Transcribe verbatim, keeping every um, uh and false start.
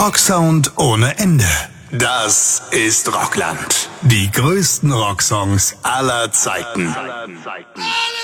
Rocksound ohne Ende. Das ist Rockland. Die größten Rocksongs aller Zeiten. Aller Zeiten.